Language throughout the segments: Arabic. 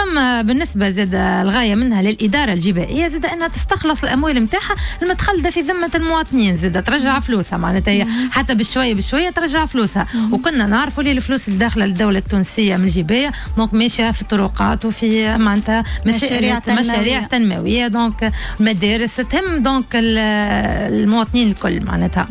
فما بالنسبة زاد الغاية منها للإدارة الجبائية زاد أنها تستخلص الأموال متاعها المتخلدة في ذمة المواطنين، زاد ترجع فلوسها معناتها هي حتى بشوية ترجع فلوسها. وكنا نعرفوا لي الفلوس اللي داخلة للدولة التونسية من الجباية دونك ماشية في الطرقات وفي معناتها مشاريع تنموية دونك مدارس تهم دونك المواطنين الكل معناتها.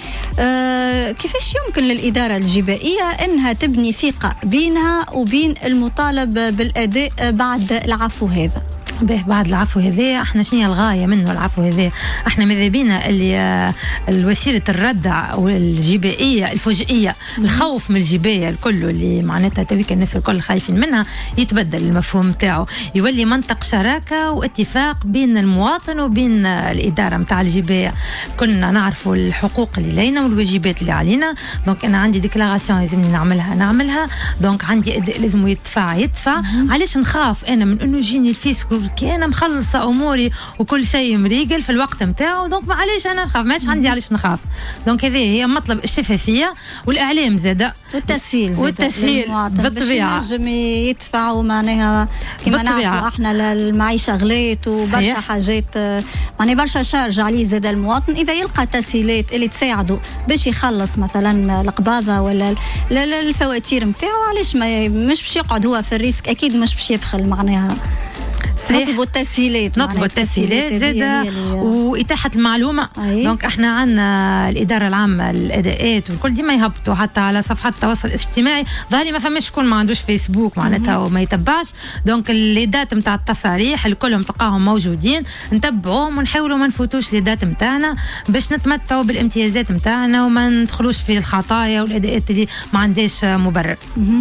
كيفاش يمكن للإدارة الجبائية أنها تبني ثقة بينها وبين المطالب بالأداء بعد العفو هذا؟ بعد العفو هذا احنا شنو الغايه منه العفو هذا؟ احنا ماذا بينا اللي الوسيله الردع والجبائيه الفجئيه الخوف من الجبايه الكل اللي معناتها تويك الناس الكل خايفين منها يتبدل المفهوم تاعو، يولي منطق شراكه واتفاق بين المواطن وبين الاداره نتاع الجبايه. كنا نعرفوا الحقوق اللي لينا والواجبات اللي علينا، دونك انا عندي ديكلاراسيون لازمني نعملها دونك عندي اداء لازم يدفع. علاش نخاف انا من انه يجيني الفيسك كي انا مخلصه اموري وكل شيء مريقل في الوقت نتاعو، دونك معليش انا نخاف، ماش عندي علاش نخاف. دونك هذه هي مطلب الشفافيه والاعلام زاده والتسهيل بالطبيعه باش نجم يدفعوا معناها كما نعرفوا احنا المعيشه غليت وبرشا حاجات يعني برشا شارج عليه زاد المواطن. اذا يلقى تسهيلات اللي تساعده باش يخلص مثلا القباضه ولا الفواتير نتاعو، علاش مش باش يقعد هو في الريسك؟ اكيد مش باش يبخل معناها. نطلبوا التسهيلات زادة وإتاحة المعلومة. دونك احنا عندنا الإدارة العامة للأداءات والكل ديما يهبطوا حتى على صفحات التواصل الاجتماعي، ظهري ما فماش شكون ما عندوش فيسبوك معناتها وما يتبعش. دونك الليدات نتاع التصاريح الكلهم تلقاهم موجودين، نتبعوهم ونحاولوا ما نفوتوش الليدات نتاعنا باش نتمتعوا بالامتيازات نتاعنا وما ندخلوش في الخطايا والأداءات اللي ما عندهاش مبرر.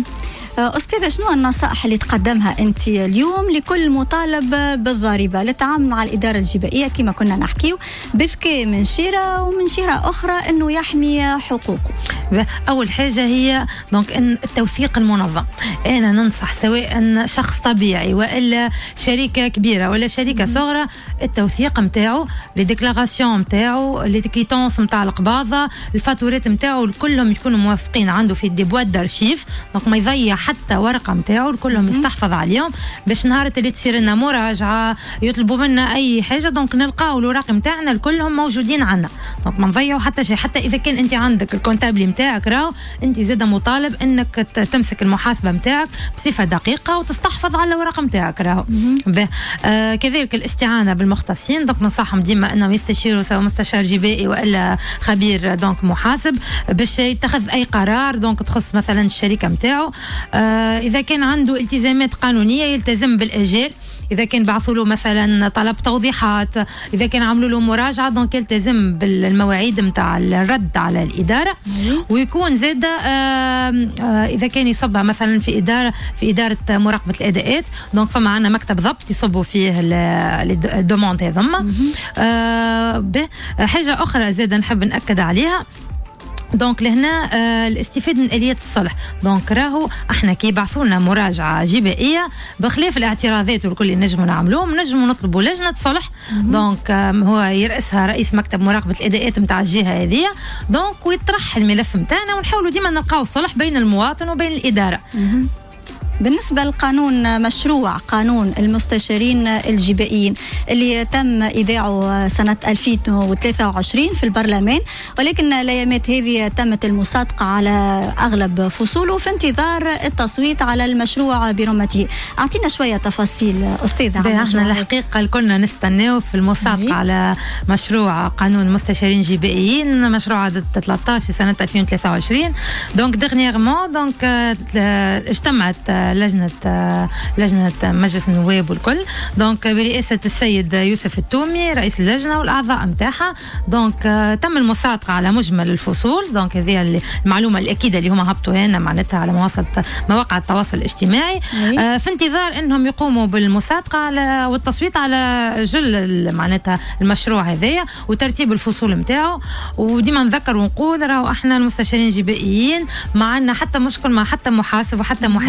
أستاذة، شنو النصائح اللي تقدمها أنت اليوم لكل مطالب بالضريبة للتعامل مع الإدارة الجبائية كما كنا نحكيو بذكاء من شيرة ومن شيرة أخرى أنه يحمي حقوقه؟ أول حاجة هي دونك إن التوثيق المنظم. أنا ننصح سواء شخص طبيعي وإلا شركة كبيرة ولا شركة صغرى، التوثيق متاعه، لديكلاراسيون متاعه، لديكيتونس متاع القباضة، الفاتورات متاعه كلهم يكونوا موافقين عنده في الديبوات دارشيف، دونك ما يضيع حتى ورقة متاعه كلهم يستحفظ عليهم باش نهار اللي تصير لنا مراجعة يطلبوا منا أي حاجة دونك نلقاو الوراق متاعنا كلهم موجودين عنا، دونك ما نضيعوا حتى شيء. حتى إذا كان أنت عندك الكونتابلي متاعك راهو أنت زاده مطالب أنك تمسك المحاسبة متاعك بصفة دقيقة وتستحفظ على الوراق متاعك راهو. كذلك الاستعانة بالمختصين، دونك ننصحهم ديما أنهم يستشيروا سواء مستشار جبائي وإلا خبير دونك محاسب باش يتخذ أي قرار دونك تخص مثلا الشركة متاعه. إذا كان عنده التزامات قانونية يلتزم بالأجال، إذا كان بعثوا له مثلا طلب توضيحات، إذا كان عملوا له مراجعة دونك يلتزم بالمواعيد متاع الرد على الإدارة. ويكون زاد إذا كان يصبها مثلا في إدارة مراقبة الأداءات، دونك فما عنا مكتب ضبط يصبوا فيه الدوموند هذما. حاجة أخرى زاد نحب نأكد عليها، دونك لهنا الاستفادة من آليات الصلح. دونك راهو احنا كي يبعثوا لنا مراجعة جبائية بخلاف الاعتراضات والكل اللي نجموا نعملوهم، نجموا نطلبوا لجنة صلح دونك هو يرأسها رئيس مكتب مراقبة الأداءات نتاع الجهة هذه، دونك ويطرح الملف نتاعنا ونحاولوا ديما نلقاو الصلح بين المواطن وبين الإدارة. بالنسبة للقانون، مشروع قانون المستشارين الجبائيين اللي تم إيداعه سنة 2023 في البرلمان، ولكن الأيامات هذه تمت المصادقة على أغلب فصوله في انتظار التصويت على المشروع برمته. أعطينا شوية تفاصيل أستاذة. احنا الحقيقة كلنا نستناو في المصادقة على مشروع قانون المستشارين الجبائيين، مشروع عدد 13 سنة 2023. دونك دغنيغمون دونك اجتمعت لجنة مجلس النواب والكل دونك برئاسة السيد يوسف التومي رئيس اللجنة والأعضاء متاعها. دونك تم المصادقة على مجمل الفصول، دونك هذه المعلومة الأكيدة اللي هما هبطوا هنا معناتها على مواقع التواصل الاجتماعي. في انتظار انهم يقوموا بالمصادقة على والتصويت على جل معناتها المشروع هذايا وترتيب الفصول متاعه. وديما نذكر ونقول راهو احنا المستشارين الجبائيين ما عندنا حتى مشكل مع حتى محاسب وحتى محامي، بالعكس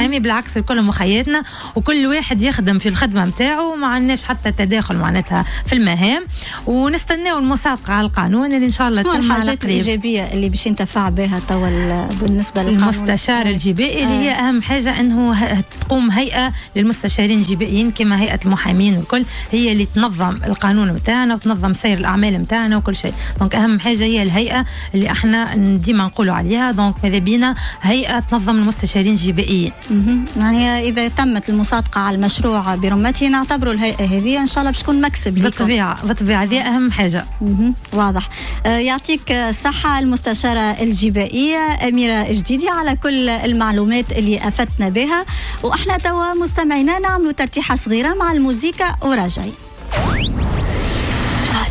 بالعكس الكل مخياتنا وكل واحد يخدم في الخدمه نتاعو، ما عندناش حتى تداخل معناتها في المهام، ونستناو المصادقه على القانون اللي ان شاء الله تتم الحاجات الايجابيه اللي باش ينتفع بها توا بالنسبه للقانون؟ المستشار الجبائي اللي هي اهم حاجه انه تقوم هيئه للمستشارين الجبائيين كما هيئه المحامين والكل، هي اللي تنظم القانون نتاعنا وتنظم سير الاعمال نتاعنا وكل شيء. دونك اهم حاجه هي الهيئه اللي احنا ديما نقولوا عليها، دونك ماذا بينا هيئه تنظم المستشارين الجبائيين. يعني اذا تمت المصادقه على المشروع برمته نعتبروا الهيئه هذه ان شاء الله باش تكون مكسب لكم. بالطبيعه هذه اهم حاجه. واضح. يعطيك الصحه المستشاره الجبائيه أميرة جديدي على كل المعلومات اللي افدتنا بها، واحنا توا مستمعينا نعملوا ترتيحه صغيره مع الموسيقى وراجعين.